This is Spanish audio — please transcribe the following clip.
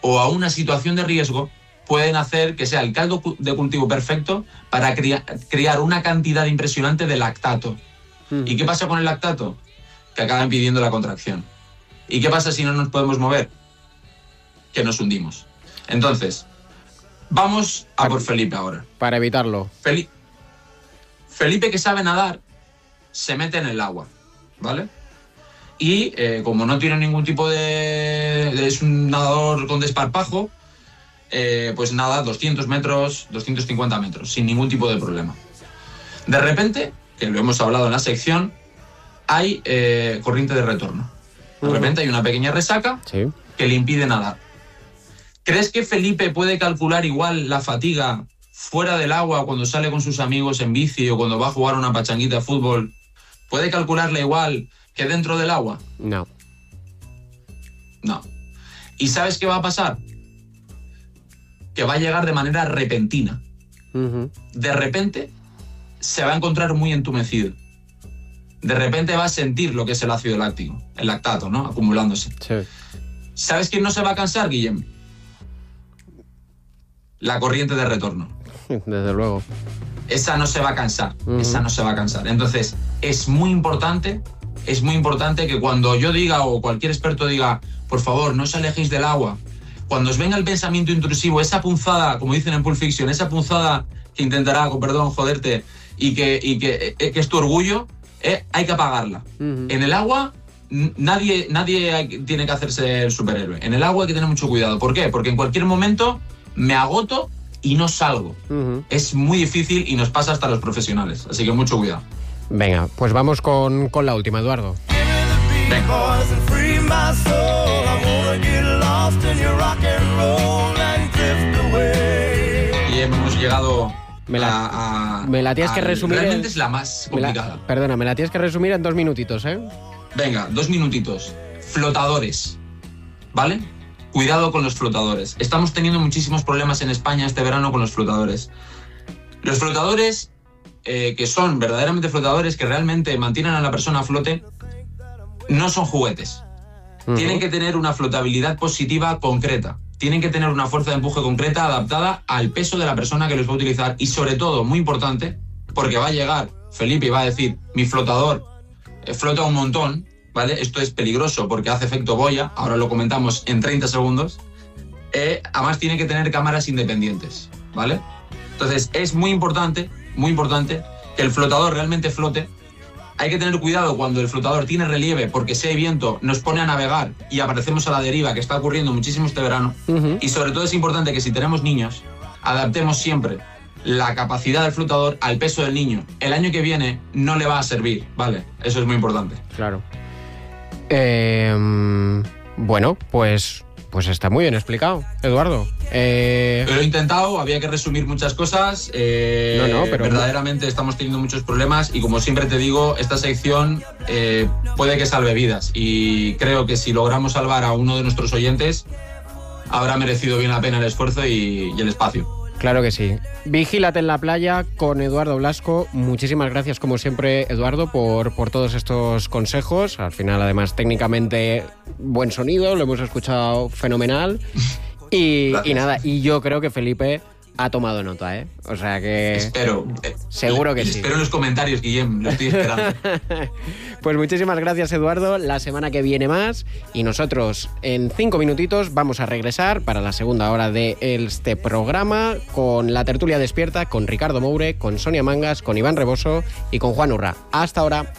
o a una situación de riesgo pueden hacer que sea el caldo de cultivo perfecto para crear una cantidad impresionante de lactato. ¿Y qué pasa con el lactato? Que acaba impidiendo la contracción. ¿Y qué pasa si no nos podemos mover? Que nos hundimos. Entonces, vamos a por Felipe ahora. Para evitarlo. Felipe, que sabe nadar, se mete en el agua, ¿vale? Y como no tiene ningún tipo es un nadador con desparpajo, pues nada 200 metros, 250 metros, sin ningún tipo de problema. De repente, que lo hemos hablado en la sección, hay corriente de retorno. De repente hay una pequeña resaca que le impide nadar. ¿Crees que Felipe puede calcular igual la fatiga fuera del agua cuando sale con sus amigos en bici o cuando va a jugar una pachanguita de fútbol? ¿Puede calcularla igual que dentro del agua? No. ¿Y sabes qué va a pasar? Que va a llegar de manera repentina. De repente se va a encontrar muy entumecido. De repente va a sentir lo que es el ácido láctico, el lactato, ¿no? Acumulándose. Sí. ¿Sabes quién no se va a cansar, Guillem? La corriente de retorno. Desde luego. Esa no se va a cansar. Esa no se va a cansar. Entonces, es muy importante que cuando yo diga o cualquier experto diga, por favor, no os alejéis del agua, cuando os venga el pensamiento intrusivo, esa punzada, como dicen en Pulp Fiction, esa punzada que intentará, con perdón, joderte y que es tu orgullo, hay que apagarla. En el agua, nadie tiene que hacerse el superhéroe. En el agua hay que tener mucho cuidado. ¿Por qué? Porque en cualquier momento me agoto y no salgo. Es muy difícil y nos pasa hasta a los profesionales. Así que mucho cuidado. Venga, pues vamos con la última, Eduardo. Venga. Y hemos llegado me la tienes que resumir. Realmente es la más complicada. Me la tienes que resumir en 2 minutitos, ¿eh? Venga, 2 minutitos. Flotadores, ¿vale? Cuidado con los flotadores. Estamos teniendo muchísimos problemas en España este verano con los flotadores. Los flotadores, que son verdaderamente flotadores, que realmente mantienen a la persona a flote, no son juguetes. Tienen que tener una flotabilidad positiva concreta. Tienen que tener una fuerza de empuje concreta adaptada al peso de la persona que los va a utilizar. Y sobre todo, muy importante, porque va a llegar Felipe y va a decir, mi flotador flota un montón, ¿vale? Esto es peligroso porque hace efecto boya. Ahora lo comentamos en 30 segundos. Además, tiene que tener cámaras independientes, ¿vale? Entonces, es muy importante que el flotador realmente flote. Hay que tener cuidado cuando el flotador tiene relieve, porque si hay viento nos pone a navegar y aparecemos a la deriva, que está ocurriendo muchísimo este verano. Y sobre todo es importante que si tenemos niños, adaptemos siempre la capacidad del flotador al peso del niño. El año que viene no le va a servir, ¿vale? Eso es muy importante. Claro. Bueno, pues está muy bien explicado, Eduardo. Lo he intentado, había que resumir muchas cosas. Pero verdaderamente estamos teniendo muchos problemas y, como siempre te digo, esta sección puede que salve vidas. Y creo que si logramos salvar a uno de nuestros oyentes, habrá merecido bien la pena el esfuerzo y el espacio. Claro que sí. Vigílate en la playa con Eduardo Blasco. Muchísimas gracias, como siempre, Eduardo, por todos estos consejos. Al final, además, técnicamente, buen sonido, lo hemos escuchado fenomenal. Y nada, y yo creo que Felipe ha tomado nota, ¿eh? O sea que... Espero. Seguro que sí. Espero en los comentarios, Guillem, lo estoy esperando. Pues muchísimas gracias, Eduardo. La semana que viene más. Y nosotros, en 5 minutitos, vamos a regresar para la segunda hora de este programa con la tertulia despierta, con Ricardo Moure, con Sonia Mangas, con Iván Reboso y con Juan Urra. Hasta ahora.